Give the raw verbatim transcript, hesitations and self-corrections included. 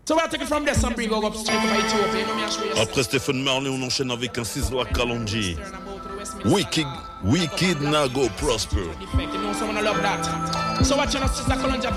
So we'll take it from there, some bring up straight to Ethiopia. You know me, I show you. Après Stephen Marley, on enchaîne avec un Sizzla Kalonji. Wicked, wicked, now go prosper. You know someone love that. So watching us, Sister Kalonji.